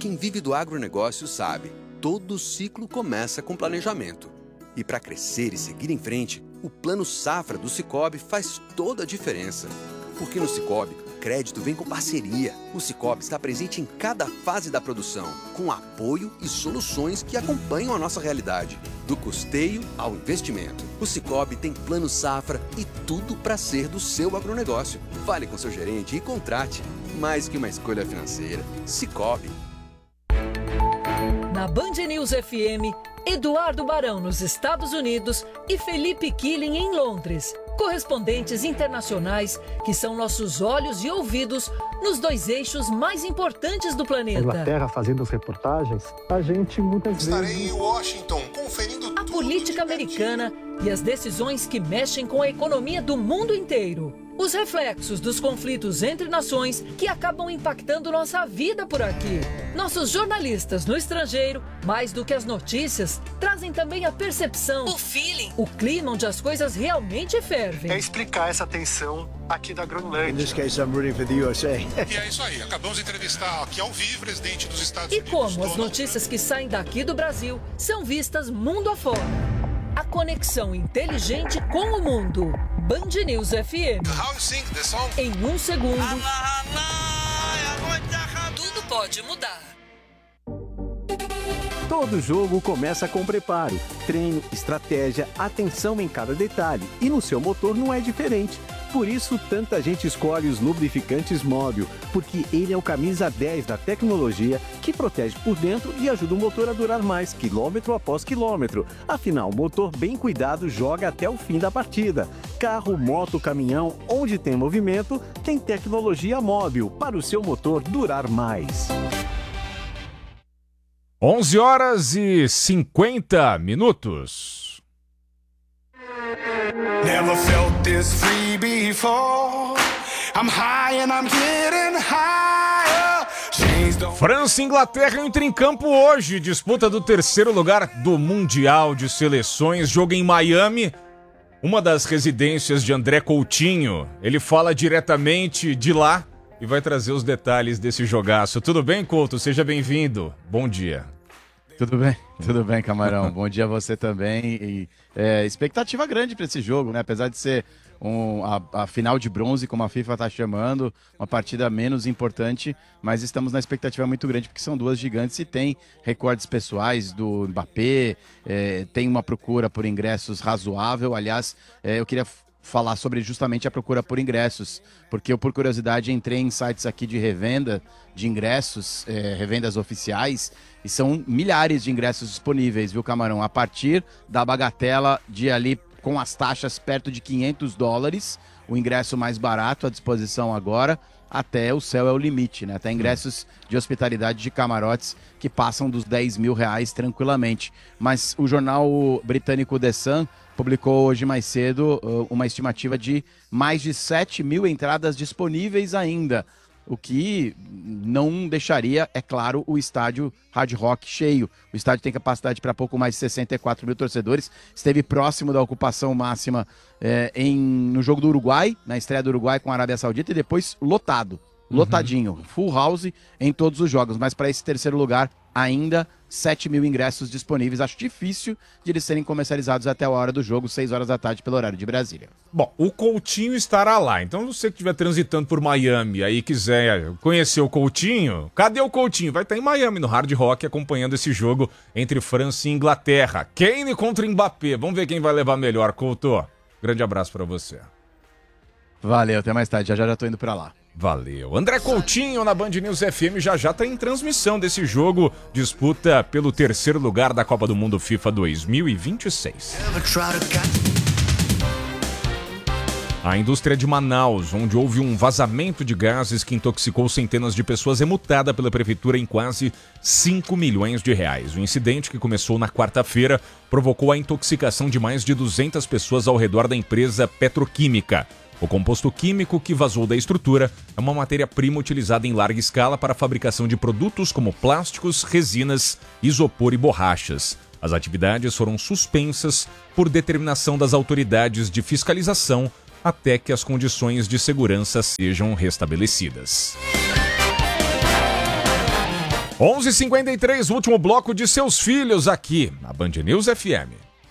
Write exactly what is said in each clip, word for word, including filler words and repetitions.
Quem vive do agronegócio sabe, todo ciclo começa com planejamento. E para crescer e seguir em frente, o Plano Safra do Sicoob faz toda a diferença. Porque no Sicoob, crédito vem com parceria. O Sicoob está presente em cada fase da produção, com apoio e soluções que acompanham a nossa realidade. Do custeio ao investimento. O Sicoob tem Plano Safra e tudo para ser do seu agronegócio. Fale com seu gerente e contrate. Mais que uma escolha financeira. Sicoob. Na Band News F M, Eduardo Barão nos Estados Unidos e Felipe Killing em Londres. Correspondentes internacionais que são nossos olhos e ouvidos nos dois eixos mais importantes do planeta. Inglaterra fazendo as reportagens, a gente muitas Estarei vezes... em Washington conferindo A política americana e as decisões que mexem com a economia do mundo inteiro. Os reflexos dos conflitos entre nações que acabam impactando nossa vida por aqui. Nossos jornalistas no estrangeiro, mais do que as notícias, trazem também a percepção, o feeling, o clima onde as coisas realmente fervem. É explicar essa tensão aqui da Groenlândia. In this case, I'm rooting for the U S A. E é isso aí, acabamos de entrevistar aqui ao vivo o presidente dos Estados E Unidos. como as notícias que saem daqui do Brasil são vistas mundo afora. A conexão inteligente com o mundo. Band News F M. How you sing the song? Em um segundo, tudo pode mudar. Todo jogo começa com preparo, treino, estratégia, atenção em cada detalhe. E no seu motor não é diferente. Por isso, tanta gente escolhe os lubrificantes Móbil, porque ele é o camisa dez da tecnologia que protege por dentro e ajuda o motor a durar mais, quilômetro após quilômetro. Afinal, motor bem cuidado joga até o fim da partida. Carro, moto, caminhão, onde tem movimento, tem tecnologia Móbil para o seu motor durar mais. onze horas e cinquenta minutos. Never felt this free before. I'm high and I'm getting higher. França e Inglaterra entram em campo hoje. Disputa do terceiro lugar do Mundial de Seleções. Jogo em Miami, uma das residências de André Coutinho. Ele fala diretamente de lá e vai trazer os detalhes desse jogaço. Tudo bem, Couto? Seja bem-vindo. Bom dia. Tudo bem, tudo bem, Camarão. Bom dia a você também. E, é, expectativa grande para esse jogo, né? Apesar de ser um, a, a final de bronze, como a FIFA está chamando, uma partida menos importante, mas estamos na expectativa muito grande, porque são duas gigantes e tem recordes pessoais do Mbappé, é, tem uma procura por ingressos razoável. Aliás, é, eu queria falar sobre justamente a procura por ingressos, porque eu, por curiosidade, entrei em sites aqui de revenda de ingressos, é, revendas oficiais, e são milhares de ingressos disponíveis, viu, Camarão? A partir da bagatela de ali, com as taxas perto de quinhentos dólares, o ingresso mais barato à disposição agora, até o céu é o limite, né? Até ingressos de hospitalidade de camarotes que passam dos dez mil reais tranquilamente. Mas o jornal britânico The Sun publicou hoje mais cedo uma estimativa de mais de sete mil entradas disponíveis ainda, o que não deixaria, é claro, o estádio Hard Rock cheio. O estádio tem capacidade para pouco mais de sessenta e quatro mil torcedores, esteve próximo da ocupação máxima é, em, no jogo do Uruguai, na estreia do Uruguai com a Arábia Saudita, e depois lotado, lotadinho, uhum. Full house em todos os jogos, mas para esse terceiro lugar ainda sete mil ingressos disponíveis. Acho difícil de eles serem comercializados até a hora do jogo, seis horas da tarde, pelo horário de Brasília. Bom, o Coutinho estará lá, então você que estiver transitando por Miami aí quiser conhecer o Coutinho, cadê o Coutinho? Vai estar em Miami, no Hard Rock, acompanhando esse jogo entre França e Inglaterra. Kane contra Mbappé, vamos ver quem vai levar melhor, Couto. Grande abraço pra você. Valeu, até mais tarde, já já, já tô indo pra lá. Valeu. André Coutinho na Band News F M já já está em transmissão desse jogo. Disputa pelo terceiro lugar da Copa do Mundo FIFA dois mil e vinte e seis. A indústria de Manaus, onde houve um vazamento de gases que intoxicou centenas de pessoas, é multada pela prefeitura em quase cinco milhões de reais. O incidente, que começou na quarta-feira, provocou a intoxicação de mais de duzentas pessoas ao redor da empresa petroquímica. O composto químico que vazou da estrutura é uma matéria-prima utilizada em larga escala para a fabricação de produtos como plásticos, resinas, isopor e borrachas. As atividades foram suspensas por determinação das autoridades de fiscalização até que as condições de segurança sejam restabelecidas. onze e cinquenta e três, último bloco de Seus Filhos aqui na Band News F M.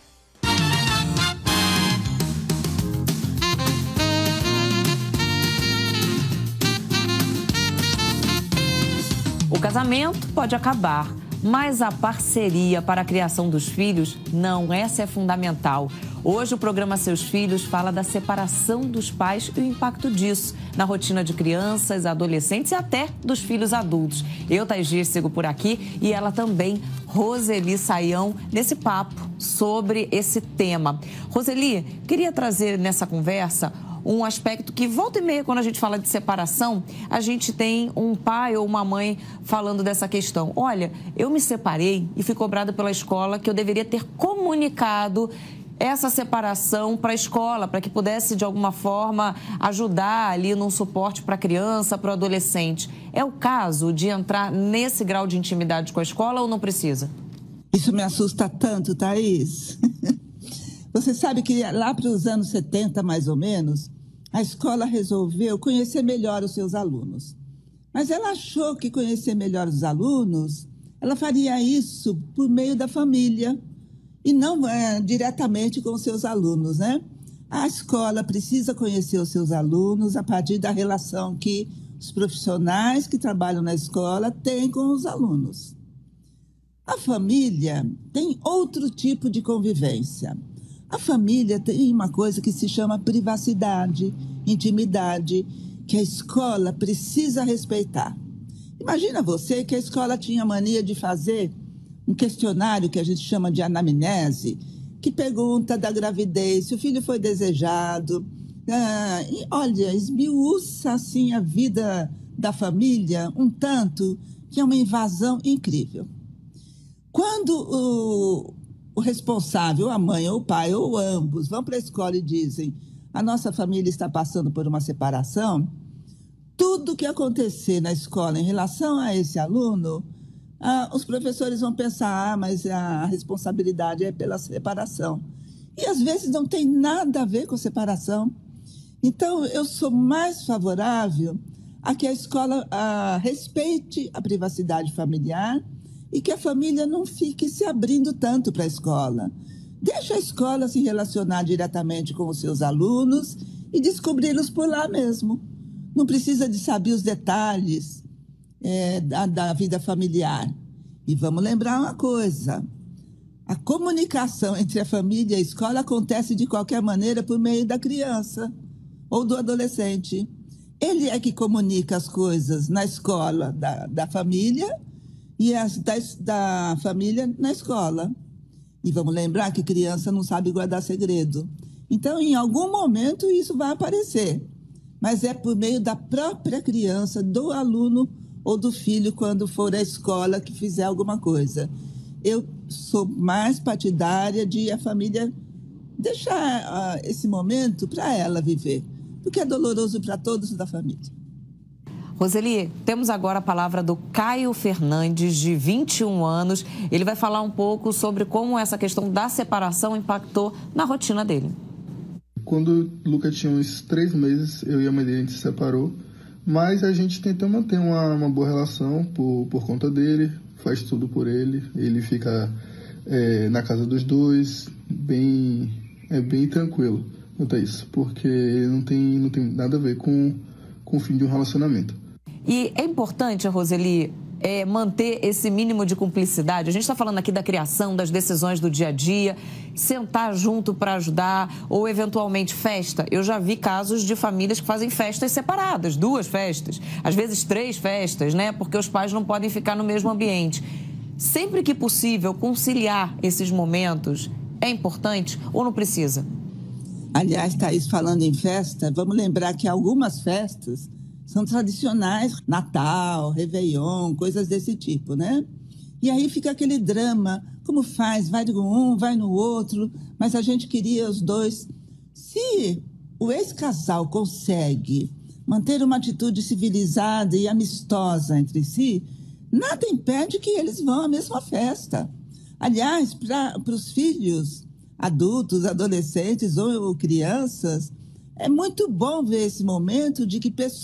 O casamento pode acabar, mas a parceria para a criação dos filhos não, essa é fundamental. Hoje o programa Seus Filhos fala da separação dos pais e o impacto disso na rotina de crianças, adolescentes e até dos filhos adultos. Eu, Thaís Dias, sigo por aqui e ela também, Roseli Saião, nesse papo sobre esse tema. Roseli, queria trazer nessa conversa um aspecto que volta e meia, quando a gente fala de separação, a gente tem um pai ou uma mãe falando dessa questão. Olha, eu me separei e fui cobrada pela escola que eu deveria ter comunicado essa separação para a escola, para que pudesse, de alguma forma, ajudar ali num suporte para a criança, para o adolescente. É o caso de entrar nesse grau de intimidade com a escola ou não precisa? Isso me assusta tanto, Thaís. Você sabe que lá para os anos setenta, mais ou menos, a escola resolveu conhecer melhor os seus alunos. Mas ela achou que conhecer melhor os alunos, ela faria isso por meio da família e não é, diretamente com os seus alunos, né? A escola precisa conhecer os seus alunos a partir da relação que os profissionais que trabalham na escola têm com os alunos. A família tem outro tipo de convivência. A família tem uma coisa que se chama privacidade, intimidade, que a escola precisa respeitar. Imagina você que a escola tinha mania de fazer um questionário que a gente chama de anamnese, que pergunta da gravidez, se o filho foi desejado. Ah, e olha, esmiuça assim a vida da família um tanto, que é uma invasão incrível. Quando o, o responsável, a mãe ou o pai, ou ambos, vão para a escola e dizem: a nossa família está passando por uma separação, tudo que acontecer na escola em relação a esse aluno, ah, os professores vão pensar, ah, mas a responsabilidade é pela separação. E às vezes não tem nada a ver com separação. Então, eu sou mais favorável a que a escola ah, respeite a privacidade familiar e que a família não fique se abrindo tanto para a escola. Deixa a escola se relacionar diretamente com os seus alunos e descobri-los por lá mesmo. Não precisa de saber os detalhes é, da, da vida familiar. E vamos lembrar uma coisa: a comunicação entre a família e a escola acontece de qualquer maneira por meio da criança ou do adolescente. Ele é que comunica as coisas na escola da, da família e as da, da família na escola. E vamos lembrar que criança não sabe guardar segredo. Então, em algum momento, isso vai aparecer. Mas é por meio da própria criança, do aluno ou do filho, quando for à escola, que fizer alguma coisa. Eu sou mais partidária de a família deixar uh, esse momento para ela viver, porque é doloroso para todos da família. Roseli, temos agora a palavra do Caio Fernandes, de vinte e um anos. Ele vai falar um pouco sobre como essa questão da separação impactou na rotina dele. Quando o Luca tinha uns três meses, eu e a mãe dele, a gente se separou, mas a gente tentou manter uma, uma boa relação por, por conta dele, faz tudo por ele, ele fica é, na casa dos dois, bem, é bem tranquilo quanto a isso, porque não tem, não tem nada a ver com, com o fim de um relacionamento. E é importante, Roseli, é, manter esse mínimo de cumplicidade. A gente está falando aqui da criação, das decisões do dia a dia, sentar junto para ajudar, ou eventualmente festa. Eu já vi casos de famílias que fazem festas separadas, duas festas, às vezes três festas, né? Porque os pais não podem ficar no mesmo ambiente. Sempre que possível, conciliar esses momentos é importante ou não precisa? Aliás, Thaís, falando em festa, vamos lembrar que algumas festas são tradicionais, Natal, Réveillon, coisas desse tipo, né? E aí fica aquele drama, como faz? Vai no um, vai no outro, mas a gente queria os dois. Se o ex-casal consegue manter uma atitude civilizada e amistosa entre si, nada impede que eles vão à mesma festa. Aliás, para os filhos adultos, adolescentes ou crianças, é muito bom ver esse momento de que pessoas